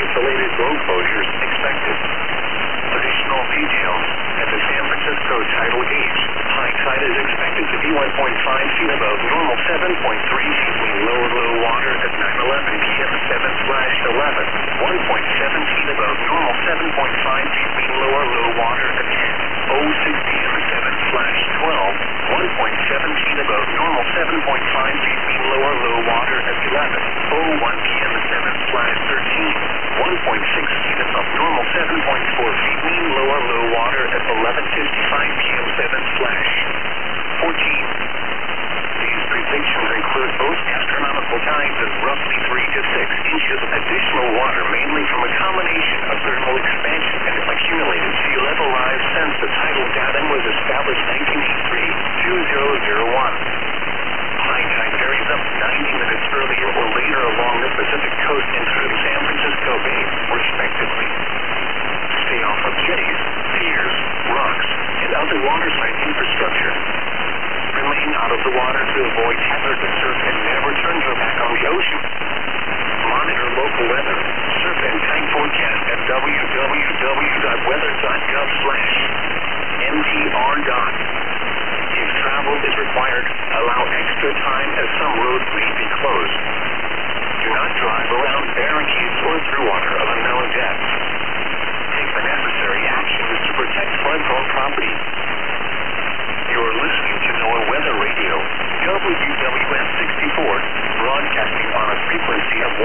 isolated road closures expected. Additional details. At the San Francisco tidal gauge, high tide is expected to be 1.5 feet above normal, 7.3 feet mean low water at 9:11 p.m. 7/11. 1.7 feet above normal, 7.5 feet mean low water at 10:06 p.m. 7/12. 1.7 feet above normal, 7.5 feet mean low water at 11:01 p.m. 7/13. 1.6 feet above normal, 7.4 feet mean low water at 11:55 p.m. 7/14. These predictions include both astronomical tides of roughly 3 to 6 inches of additional water, mainly from a combination of thermal expansion and accumulated sea level rise since the tidal datum was established 1983-2001. High tide varies up 90 minutes earlier or later along the Pacific coast and through San Francisco Bay, respectively. Stay off of jetties, piers, rocks, and other waterside infrastructure. Remain out of the water to avoid hazardous surf and never turn your back on the ocean. Monitor local weather, surf and time forecast at www.weather.gov/mtr. If travel is required, allow extra time as some roads may be closed. Do not drive around barricades or through water of unknown depths. Take the necessary actions to protect flood-prone property. You're listening to NOAA Weather Radio, WWS 64, broadcasting on a frequency of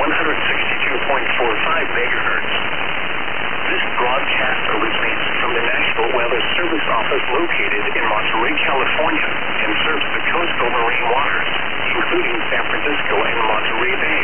162.45 megahertz. This broadcast originates from the National Weather Service Office located in Monterey, California, and serves the coastal marine waters, including San Francisco and Monterey Bay.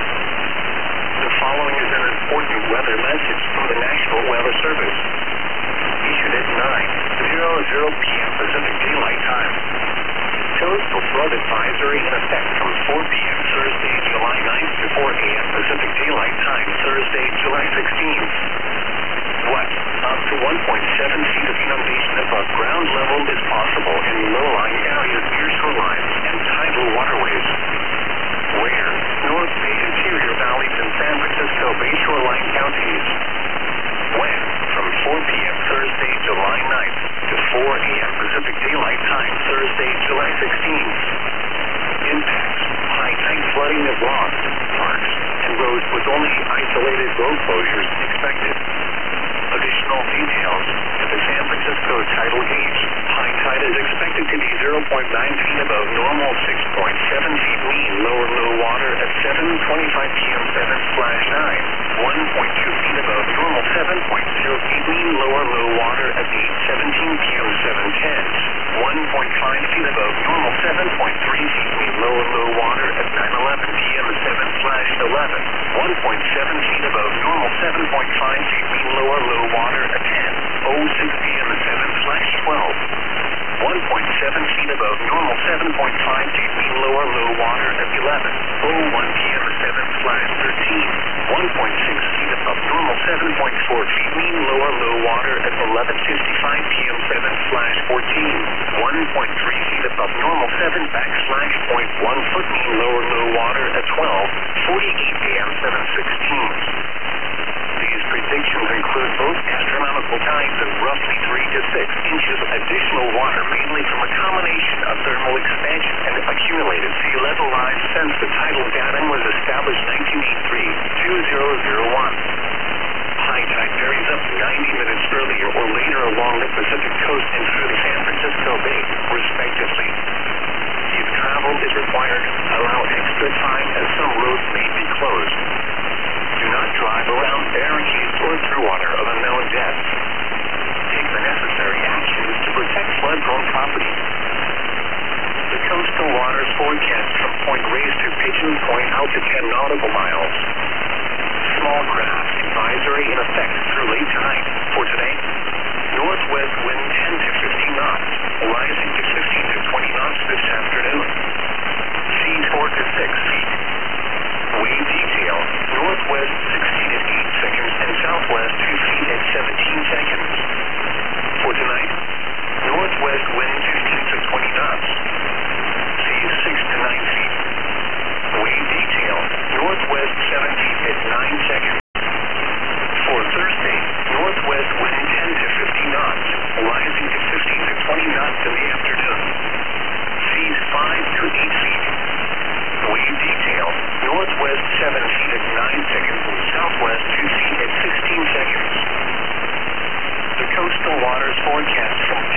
The following is an important weather message from the National Weather Service. Issued at 9:00 p.m. Pacific Daylight Time. Coastal flood advisory in effect from 4 p.m. Thursday, July 9th to 4 a.m. Pacific Daylight Time, Thursday, July 16th. What? Up to 1.7 feet of inundation above ground level is possible in low-lying areas near shorelines and tidal waterways. Where? North Bay, interior valleys, and San Francisco Bay shoreline counties. When? From 4 p.m. Thursday, July 9th to 4 a.m. Pacific Daylight Time, Thursday, July 16th. Impacts. High tide flooding of lawns, parks, and roads with only isolated road closures expected. Additional details. At the San Francisco tidal gauge, high tide is expected to be 0.9 feet above normal, 6.7 feet mean low water at 7:25 p.m. 7/9. 1.2 feet above normal, 7.0 feet mean low water at 8:17 p.m. 7/10. 1.5 feet above normal, 7.3 feet mean low water at 9:11 p.m. 7/11. 1.7 feet above normal, 7.5 feet mean low water at 10:06 p.m. 7/12. 1.7 feet above normal, 7.5 feet mean low water at 11:01 p.m. 7/13. 1.6 feet above normal, 7.4 feet mean low water at 11:55 p.m. 7/14. 1.3 feet above normal, 7/.1 foot mean low water at 12:48 a.m. 7/16. These predictions include both astronomical tides of roughly 3 to 6 inches of additional water, mainly from a combination of thermal expansion and accumulated sea level rise since the tidal datum was established 1983-2001. High tide varies up 90 minutes earlier or later along the Pacific coast and through the San Francisco Bay, respectively. If travel is required, allow extra time as some roads may be closed. Do not drive around barricades or through water of unknown depths. Take the necessary actions to protect flood-prone property. The coastal waters forecast from Point Reyes to Pigeon Point out to 10 nautical miles. Small craft advisory in effect through late tonight. For today, northwest wind 10 to 15 knots, rising to 15 to 20 knots this afternoon. Seas 4 to 6 feet. Wave detail, northwest 16 at 8 seconds and southwest 2 feet at 17 seconds. For tonight, northwest wind 15 to 20 knots. Seas 6 to 9 feet. Wave detail, northwest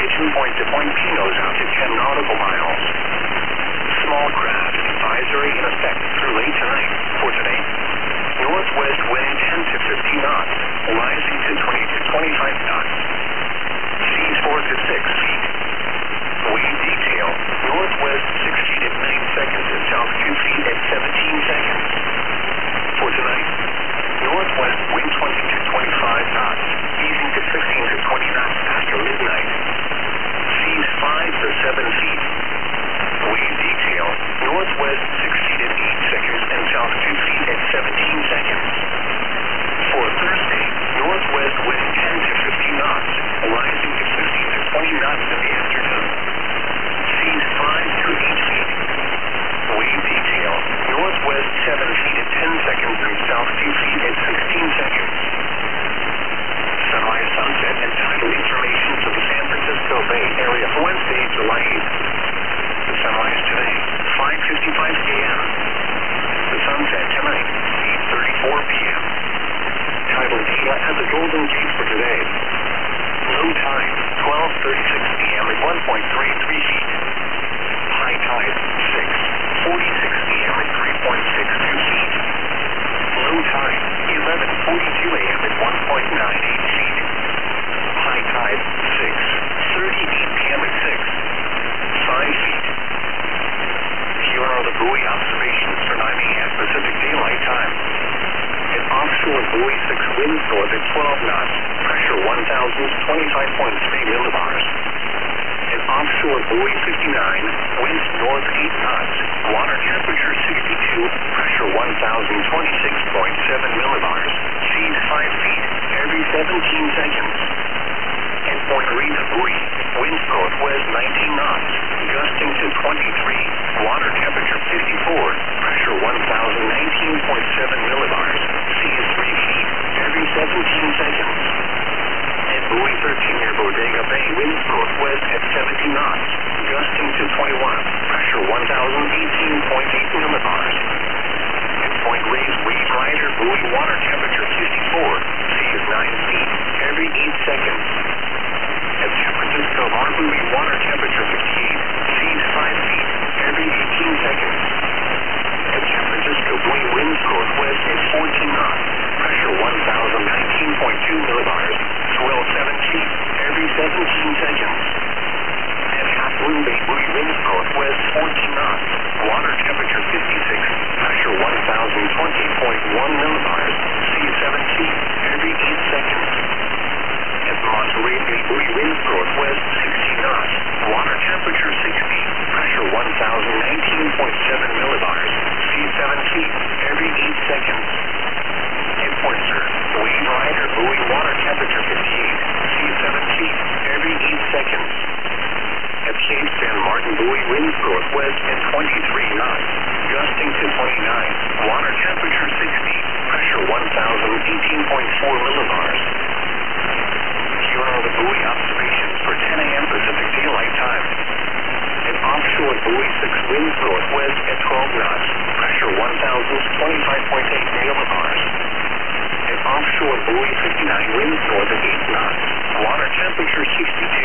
Navigation point to point Pinos out to 10 nautical miles. Small craft advisory in effect through late tonight. For today, northwest wind 10 to 15 knots, rising to 20 to 25 knots. Seas 4 to 6 feet. Wave detail, northwest 6 feet at 9 seconds and south 2 feet at 17 seconds. For tonight, northwest wind 20 to 25 knots, easing to 15 to 20 knots after midnight. Seas 5 to 7 feet. Wave detail, northwest 6 feet at 8 seconds and south 2 feet at 17 seconds. For Thursday, northwest wind 10 to 15 knots, rising to 15 to 20 knots in the afternoon. Seas 5 to 8 feet. Wave detail, northwest 7 feet at 10 seconds and south 2 feet at 16 seconds. Sunrise, sunset, and tidal information for the San Francisco Bay Area for Wednesday, July 8th. The sunrise today, 5:55 p.m. The sunset tonight, 8:34 p.m. Tidal data at the Golden Gate for today. Low tide, 12:36 p.m. at 1.33 feet. High tide, 6:46 p.m. at 3.62 feet. Low tide, 11:42 a.m. at 1.98 feet. High tide, 6:38 p.m. at 5 feet. Here are the buoy observations for 9 a.m. Pacific Daylight Time. An offshore buoy 6 winds north at 12 knots, pressure 1,025.3 millibars. An offshore buoy 59, winds north 8 knots, water temperature 62, pressure 1,026.7 millibars, seas 5 feet, every 17 seconds. At Point Rita buoy, winds northwest 19 knots, gusting to 23, water temperature 54, pressure 1,019.7 millibars, seas 3 feet, every 17 seconds. At buoy 13 near Bodega Bay, winds northwest at 70 knots, gusting to 21, pressure 1,018.8 millibars. At Point Reyes Wave Rider buoy, water temperature 54, seas 9 feet, every 8 seconds. At San Francisco Harbor, water temperature 58, seas 5 feet, every 18 seconds. At San Francisco buoy, winds northwest at 14 knots, pressure 1,019.2 millibars, swell 7 feet, every 17 seconds. At Half Moon Bay buoy, winds northwest 14 knots, water temperature 56, pressure 1,020.1 millibars, seas 7 feet, every 8 seconds. At Monterey Bay buoy, winds northwest 16 knots, water temperature 60, pressure 1,019.7 millibars, seas 7 feet, every 8 seconds. At Point Sur, Wave Rider buoy, water temperature 58, seas 7 feet, every 8 seconds. At Cape San Martin buoy, winds northwest at 23 knots, gusting to 29, water temperature 60, pressure 1,018.4 millibars. Here are the buoy observations for 10 a.m. Pacific Daylight Time. An offshore buoy 6 winds northwest at 12 knots, pressure 1,025.8 millibars. An offshore buoy 59 winds north at 8 knots, water temperature 62,